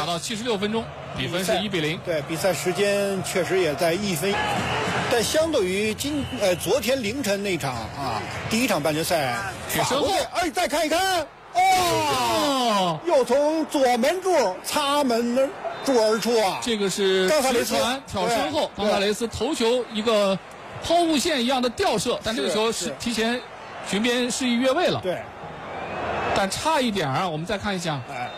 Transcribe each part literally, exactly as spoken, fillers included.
打到七十六分钟，比分是一比零。 对，比赛时间确实也在一分，但相对于今呃昨天凌晨那场啊，第一场半决赛， 法国队， 哎，再看一看，哦，又从左门柱擦门柱而出啊！ 这个是冈萨雷斯挑身后，冈萨雷斯头球一个抛物线一样的吊射，但这个球是提前巡边示意越位了。 对， 但差一点啊，我们再看一下。 哎，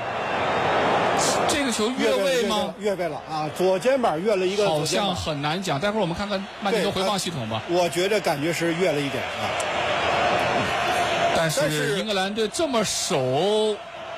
这个球越位吗？ 越位了啊！左肩膀越了一个， 好像很难讲。待会儿我们看看慢镜头回放系统吧。 我觉得感觉是越了一点啊。 但是英格兰队这么守，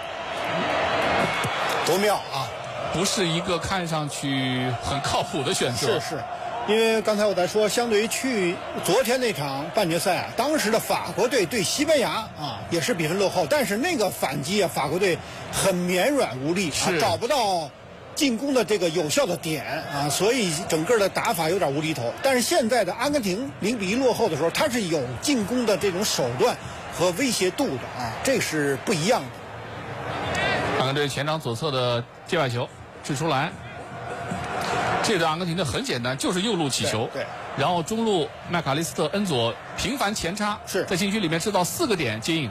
多妙啊！ 不是一个看上去很靠谱的选择。 是是。因为刚才我在说，相对于去昨天那场半决赛啊，当时的法国队对西班牙啊也是比分落后，但是那个反击啊，法国队很绵软无力啊，找不到进攻的这个有效的点啊，所以整个的打法有点无厘头。但是现在的阿根廷零比一落后的时候，他是有进攻的这种手段和威胁度的啊，这是不一样的。 阿根廷前场左侧的界外球掷出来。这个阿根廷的很简单，就是右路起球， 对， 然后中路麦卡利斯特、恩佐频繁前插， 是在禁区里面制造四个点接应。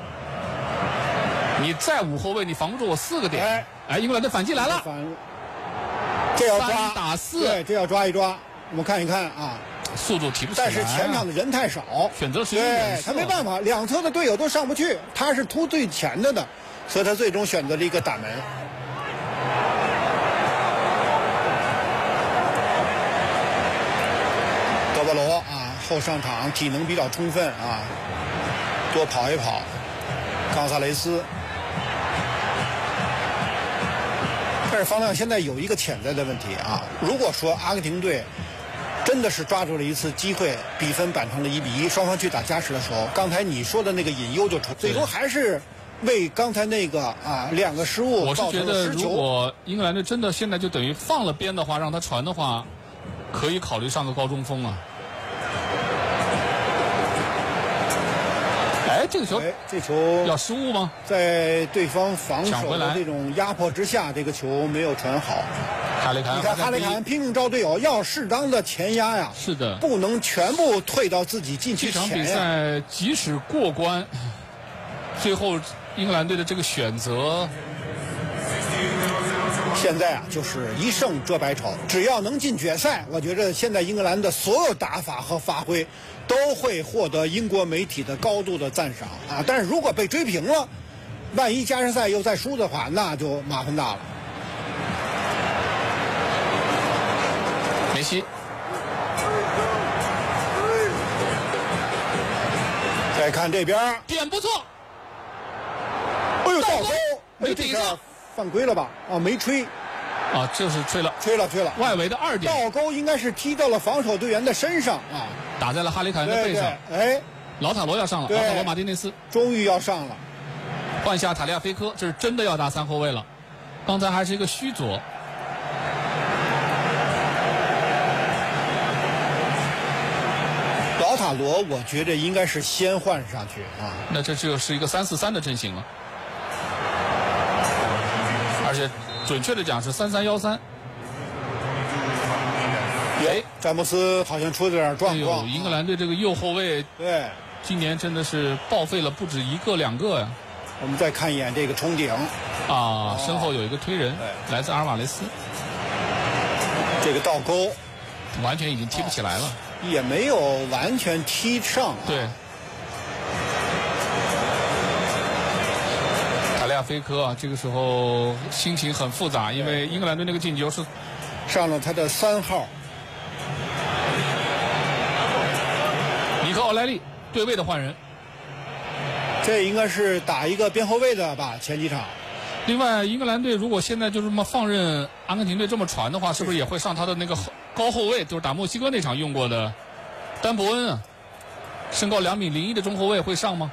你再五后卫，你防不住我四个点。哎，哎英格兰的反击来了， 这要抓三打四， 对，这要抓一抓。我们看一看啊， 速度提不起来、啊， 但是前场的人太少， 选择时对他没办法，两侧的队友都上不去，他是突最前的的，所以他最终选择了一个打门。德巴罗啊，后上场体能比较充分啊，多跑一跑。冈萨雷斯，但是方亮现在有一个潜在的问题啊，如果说阿根廷队真的是抓住了一次机会，比分扳成了一比一，双方去打加时的时候，刚才你说的那个隐忧就出，最终还是为刚才那个啊两个失误我是造觉得， 成了失球。 如果英格兰队真的现在就等于放了边的话，让他传的话，可以考虑上个高中锋啊。哎，这个球， 哎，这球要失误吗？ 在对方防守的这种压迫之下，这个球没有传好。 哈雷坎， 你看哈雷坎拼命招队友，要适当的前压呀。 是的， 不能全部退到自己禁区前呀。 这场比赛即使过关，最后英格兰队的这个选择， 现在啊就是一胜遮百丑，只要能进决赛，我觉得现在英格兰的所有打法和发挥都会获得英国媒体的高度的赞赏啊！但是如果被追平了，万一加时赛又再输的话，那就麻烦大了。 梅西， 再看这边， 点不错。 哎呦，倒钩！ 没顶上， 犯规了吧？啊，没吹。 啊，就是吹了， 吹了，吹了。 外围的二点， 倒钩应该是踢到了防守队员的身上啊， 打在了哈里凯恩的背上。 哎， 老塔罗要上了，老塔罗马丁内斯终于要上了， 换下塔利亚菲科，这是真的要打三后卫了。刚才还是一个虚左。 老塔罗，我觉得应该是先换上去啊。 那这就是一个三四三的阵型了，而且准确的讲是三三幺三。 哎，詹姆斯好像出了点状况。 哎呦，英格兰队这个右后卫， 对， 今年真的是报废了不止一个两个呀。 我们再看一眼这个冲顶， 啊，身后有一个推人，来自阿尔瓦雷斯。 这个倒钩， 完全已经踢不起来了。 也没有完全踢上、啊。 对。塔利亚菲科啊，这个时候心情很复杂，因为英格兰队那个进球是上了他的三号。 尼克奥莱利对位的换人， 这应该是打一个边后卫的吧？前几场。 另外，英格兰队如果现在就这么放任阿根廷队这么传的话，是不是也会上他的那个高后卫，就是打墨西哥那场用过的丹伯恩啊？身高两米零一的中后卫会上吗？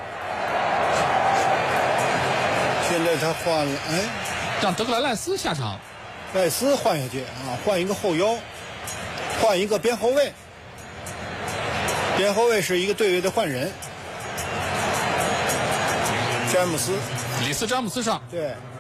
现在他换了，哎， 让德克兰赖斯下场， 赖斯换下去啊，换一个后腰，换一个边后卫，边后卫是一个队位的换人，詹姆斯。 里斯詹姆斯上， 对。